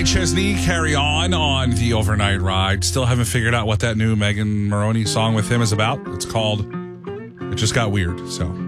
Kenny Chesney, Carry on the overnight ride. Still haven't figured out what that new Megan Maroney song with him is about. It's called It Just Got Weird. So